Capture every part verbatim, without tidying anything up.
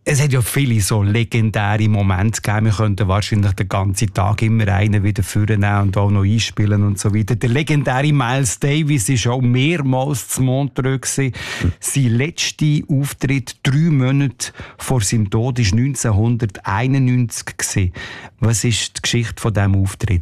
Es hat ja viele so legendäre Momente gegeben. Wir könnten wahrscheinlich den ganzen Tag immer einen wieder vornehmen und auch noch einspielen und so weiter. Der legendäre Miles Davis war auch mehrmals zu Montreux. Mhm. Sein letzter Auftritt, drei Monate vor seinem Tod, war neunzehnhunderteinundneunzig. Was ist die Geschichte von diesem Auftritt?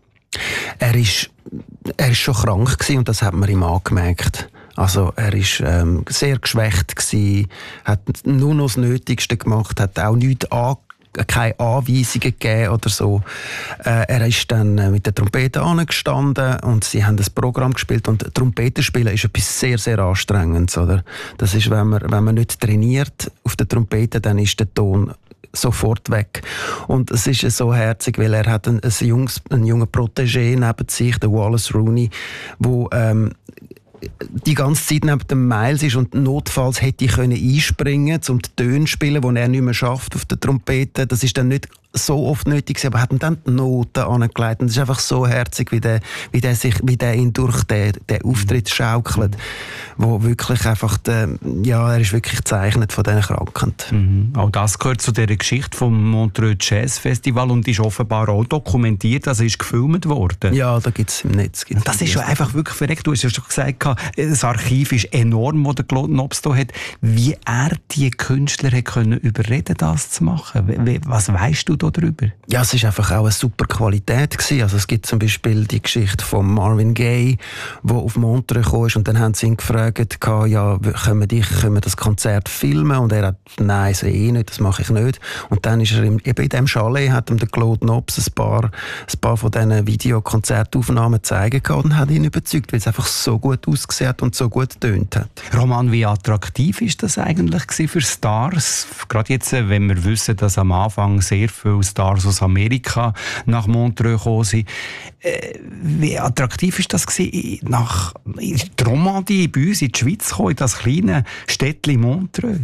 Er ist, er ist schon krank gewesen, und das hat man ihm angemerkt. Also er war ähm, sehr geschwächt gewesen, hat nur noch das Nötigste gemacht, hat auch nichts an, keine Anweisungen gegeben oder so. Äh, er ist dann äh, mit der Trompete angestanden und sie haben das Programm gespielt, und Trompetenspielen ist etwas sehr, sehr Anstrengendes, oder? Das ist, wenn man, wenn man nicht trainiert auf der Trompete, dann ist der Ton sofort weg. Und es ist so herzig, weil er hat ein, ein, junges, ein junger Protégé neben sich, der Wallace Rooney, wo ähm, die ganze Zeit neben dem Miles ist und notfalls hätte ich können einspringen können, um die Töne zu spielen, die er nicht mehr schafft auf der Trompete. Das ist dann nicht so oft nötig, aber er hat ihm dann die Noten angelegt. Und es ist einfach so herzig, wie der, wie der, sich, wie der ihn durch den, den Auftritt schaukelt, wo wirklich einfach, der, ja, er ist wirklich gezeichnet von diesen Krankheit. Mhm. Auch das gehört zu dieser Geschichte vom Montreux Jazz Festival und ist offenbar auch dokumentiert, also ist gefilmt worden. Ja, da gibt es im Netz. Gibt's das ist schon einfach wirklich verreckt. Du hast ja schon gesagt, das Archiv ist enorm, das der Claude Nobs da hat. Wie er die Künstler hat können überreden, das zu machen? Was weißt du darüber? Ja, es ist einfach auch eine super Qualität gewesen. Also es gibt zum Beispiel die Geschichte von Marvin Gaye, der auf Montreux gekommen ist, und dann haben sie ihn gefragt, ja, können wir, dich, können wir das Konzert filmen? Und er hat, nein, so eh nicht, das mache ich nicht. Und dann ist er im, eben in diesem Chalet, hat ihm der Claude Nobs ein paar, ein paar von diesen Videokonzertaufnahmen zeigen können und hat ihn überzeugt, weil es einfach so gut ausgesehen hat und so gut getönt hat. Roman, wie attraktiv ist das eigentlich für Stars? Gerade jetzt, wenn wir wissen, dass am Anfang sehr viele Stars aus Amerika nach Montreux gekommen sind. Äh, wie attraktiv ist das gewesen, nach die Romandie bei uns in die Schweiz zu kommen, in das kleine Städtchen Montreux?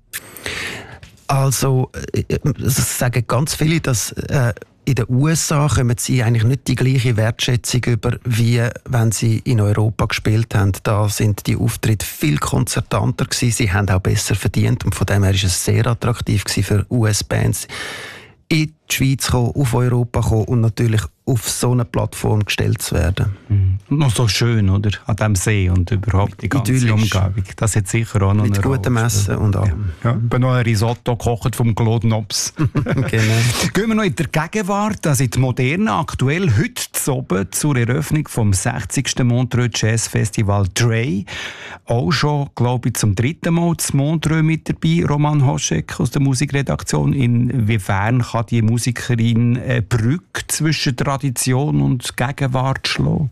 Also, es sagen ganz viele, dass äh, in den U S A kommen sie eigentlich nicht die gleiche Wertschätzung über, wie wenn sie in Europa gespielt haben. Da sind die Auftritte viel konzertanter gewesen. Sie haben auch besser verdient, und von dem her war es sehr attraktiv gewesen für U S-Bands, in die Schweiz kommen, auf Europa kommen und natürlich auf so eine Plattform gestellt zu werden. Mhm. Noch so schön, oder? An diesem See und überhaupt die ganze Idyllisch. Umgebung. Das hat sicher auch noch mit eine Rolle. Mit gutem Essen und allem. Ja. Ja. Ich habe noch ein Risotto gekocht vom Claude Nobs. Genau. Gehen wir noch in der Gegenwart, also in die Moderne, aktuell heute zu oben zur Eröffnung vom sechzigsten Montreux Jazz Festival Dre. Auch schon, glaube ich, zum dritten Mal zu Montreux mit dabei, Roman Hoschek aus der Musikredaktion. Inwiefern kann die Musikerin eine Brücke zwischen Tradition und Gegenwart schlagen?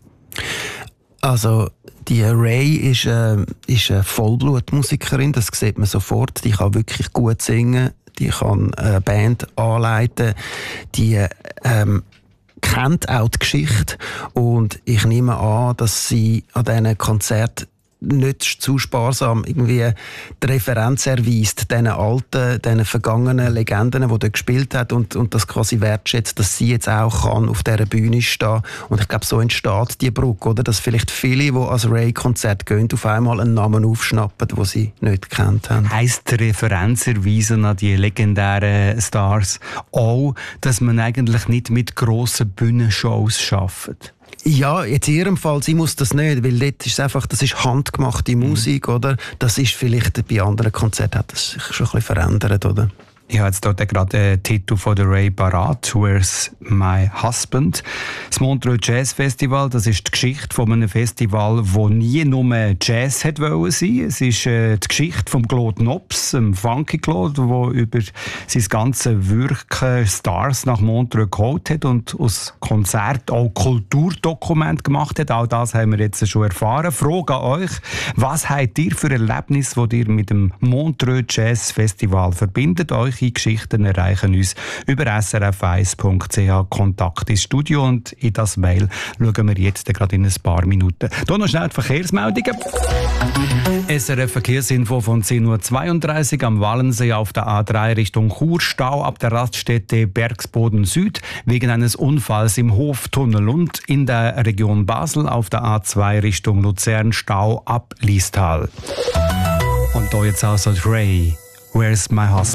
Also, die Ray ist, äh, ist eine Vollblutmusikerin, das sieht man sofort. Die kann wirklich gut singen, die kann eine Band anleiten, die ähm, kennt auch die Geschichte, und ich nehme an, dass sie an diesen Konzerten nicht zu sparsam irgendwie die Referenz erweist, diesen alten, diesen vergangenen Legenden, die dort gespielt hat, und, und das quasi wertschätzt, dass sie jetzt auch kann auf dieser Bühne stehen. Und ich glaube, so entsteht die Brücke, oder? Dass vielleicht viele, die als Ray-Konzert gehen, auf einmal einen Namen aufschnappen, den sie nicht gekannt haben. Heisst Referenz erweisen an die legendären Stars auch, dass man eigentlich nicht mit grossen Bühnenshows arbeitet? Ja, jetzt in ihrem Fall, sie muss das nicht, weil dort ist es einfach, das ist handgemachte Musik, mhm. oder? Das ist vielleicht bei anderen Konzerten hat das sich schon ein bisschen verändert, oder? Ich habe jetzt dort gerade den Titel von der Ray Barat, «Where's My Husband?». Das Montreux Jazz Festival, das ist die Geschichte von einem Festival, das nie nur Jazz hat wollen sein. Es ist äh, die Geschichte von Claude Nobs, dem Funky Claude, der über sein ganzes Wirken Stars nach Montreux geholt hat und aus Konzert auch Kulturdokument gemacht hat. All das haben wir jetzt schon erfahren. Frage an euch, was habt ihr für Erlebnisse, die ihr mit dem Montreux Jazz Festival verbindet? Euch Geschichten erreichen uns über s r f eins punkt c h Kontakt ins Studio, und in das Mail schauen wir jetzt gerade in ein paar Minuten. Hier noch schnell die Verkehrsmeldungen. S R F Verkehrsinfo von zehn Uhr zweiunddreißig am Wallensee auf der A drei Richtung Chur, Stau ab der Raststätte Bergsboden Süd wegen eines Unfalls im Hoftunnel, und in der Region Basel auf der A zwei Richtung Luzern Stau ab Liestal. Und da jetzt also Dre, «Where's My Husband?».